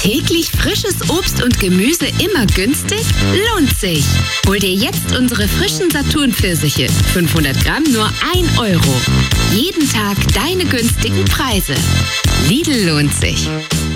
Täglich frisches Obst und Gemüse immer günstig? Lohnt sich! Hol dir jetzt unsere frischen Saturn-Pfirsiche. 500 Gramm nur 1 Euro. Jeden Tag deine günstigen Preise. Lidl lohnt sich.